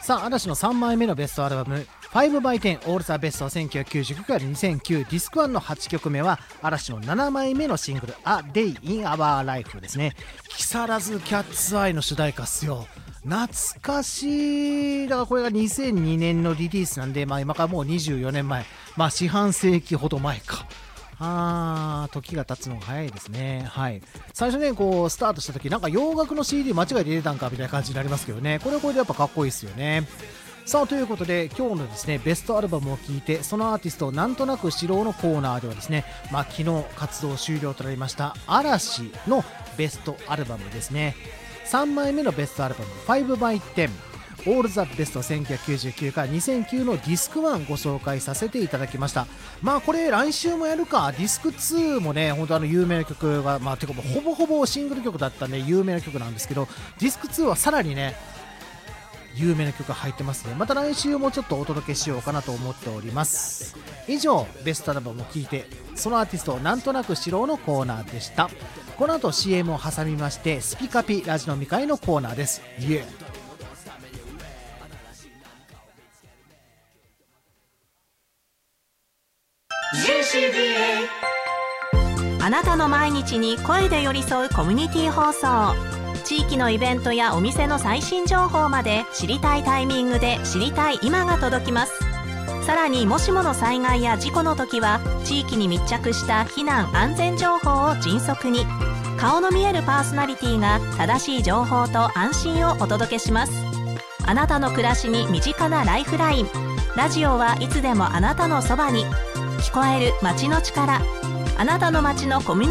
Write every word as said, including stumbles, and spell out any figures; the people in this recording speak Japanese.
さあ嵐のさんまいめのベストアルバム ファイブバイテン オールザベストせんきゅうひゃくきゅうじゅうきゅうからにせんきゅうディスクワンのはちきょくめは嵐のななまいめのシングル A Day in Our Life ですね。木更津キャッツアイの主題歌っすよ。懐かしい。だからこれがにせんにねんのリリースなんで、まあ今からもうにじゅうよねんまえ、まあ四半世紀ほど前か。あー、時が経つのが早いですね。はい。最初ね、こう、スタートした時、なんか洋楽の シーディー 間違えて入れたんかみたいな感じになりますけどね。これはこれでやっぱかっこいいですよね。さあ、ということで、今日のですね、ベストアルバムを聴いて、そのアーティストをなんとなく知ろうのコーナーではですね、まあ昨日活動終了となりました、嵐のベストアルバムですね。さんまいめのベストアルバム、ファイブバイテン。オールザベストせんきゅうひゃくきゅうじゅうきゅうからにせんきゅうのディスクワンご紹介させていただきました。まあこれ来週もやるか。ディスクツーもね、本当あの有名な曲が、まあてかもうほぼほぼシングル曲だったんで有名な曲なんですけど、ディスクツーはさらにね、有名な曲が入ってますね。また来週もちょっとお届けしようかなと思っております。以上、ベストアルバムを聴いて、そのアーティストをなんとなく知ろうのコーナーでした。この後 シーエム を挟みまして、スピカピラジ飲み会のコーナーです。イエー。 あなたの毎日に声で寄り添うコミュニティ放送。地域のイベントやお店の最新情報まで知りたいタイミングで知りたい今が届きます。さらにもしもの災害や事故の時は地域に密着した避難安全情報を迅速に、顔の見えるパーソナリティが正しい情報と安心をお届けします。あなたの暮らしに身近なライフライン。ラジオはいつでもあなたのそばに。聞こえる街の力。あなたの街のコミュニティ